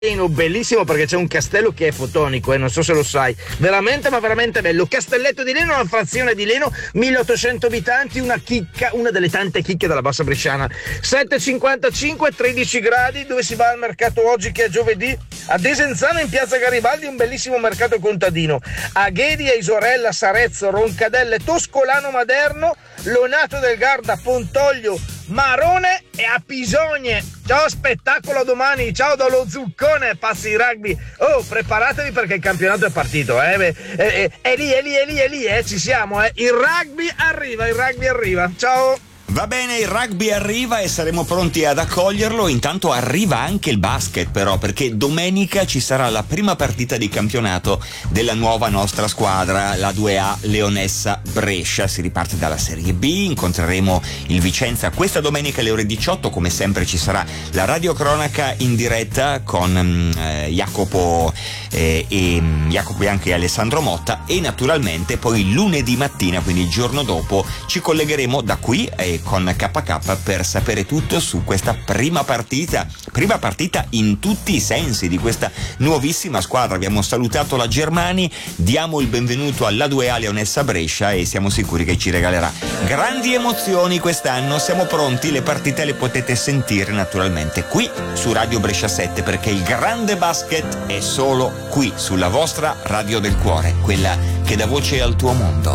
Bellissimo perché c'è un castello che è fotonico, non so se lo sai, veramente ma veramente bello. Castelletto di Leno, una frazione di Leno, 1800 abitanti, una chicca, una delle tante chicche della bassa bresciana. 7,55, 13 gradi, dove si va al mercato oggi che è giovedì? A Desenzano in piazza Garibaldi, un bellissimo mercato contadino. A Ghedia, Isorella, Sarezzo, Roncadelle, Toscolano Maderno, Lonato del Garda, Pontoglio, Marone e a Pisogne. Ciao, spettacolo domani, ciao dallo Zuccone, passi rugby. Oh, preparatevi perché il campionato è partito, è lì, ci siamo, il rugby arriva, ciao. Va bene, il rugby arriva e saremo pronti ad accoglierlo. Intanto arriva anche il basket, però, perché domenica ci sarà la prima partita di campionato della nuova nostra squadra, la 2A Leonessa Brescia. Si riparte dalla Serie B, incontreremo il Vicenza questa domenica alle ore 18. Come sempre ci sarà la radiocronaca in diretta con Jacopo Bianchi e Alessandro Motta, e naturalmente poi lunedì mattina, quindi il giorno dopo, ci collegheremo da qui con KK per sapere tutto su questa prima partita in tutti i sensi di questa nuovissima squadra. Abbiamo salutato la Germani, diamo il benvenuto alla 2A Leonessa Brescia e siamo sicuri che ci regalerà grandi emozioni quest'anno. Siamo pronti, le partite le potete sentire naturalmente qui su Radio Brescia 7, perché il grande basket è solo qui sulla vostra radio del cuore, quella che dà voce al tuo mondo.